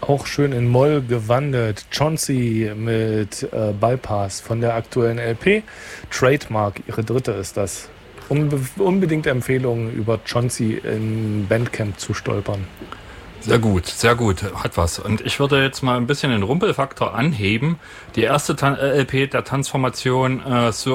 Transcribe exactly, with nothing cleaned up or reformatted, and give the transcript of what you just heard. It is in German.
Auch schön in Moll gewandelt. Chauncey mit äh, Bypass von der aktuellen L P. Trademark, ihre dritte ist das. Unbe- unbedingt Empfehlung, über Chauncey in Bandcamp zu stolpern. Sehr gut, sehr gut, hat was. Und ich würde jetzt mal ein bisschen den Rumpelfaktor anheben. Die erste Tan- L P der Transformation äh,